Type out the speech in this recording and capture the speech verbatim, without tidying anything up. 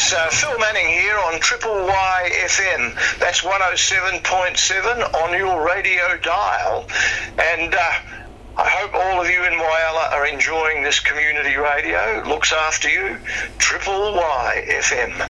It's uh, Phil Manning here on Triple Y F M. That's one oh seven point seven on your radio dial. And uh, I hope all of you in Whyalla are enjoying this community radio. Looks after you. Triple Y F M.